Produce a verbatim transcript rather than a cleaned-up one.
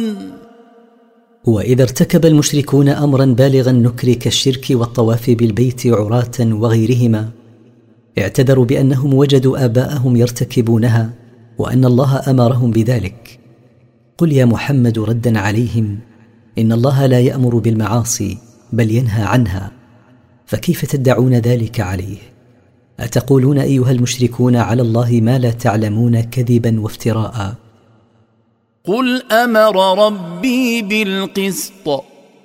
وإذا ارتكب المشركون أمرا بالغ النكر كالشرك والطواف بالبيت عراة وغيرهما اعتذروا بأنهم وجدوا آباءهم يرتكبونها وأن الله أمرهم بذلك. قل يا محمد ردا عليهم: إن الله لا يأمر بالمعاصي بل ينهى عنها، فكيف تدعون ذلك عليه؟ أتقولون أيها المشركون على الله ما لا تعلمون كذبا وافتراء؟ قل أمر ربي بالقسط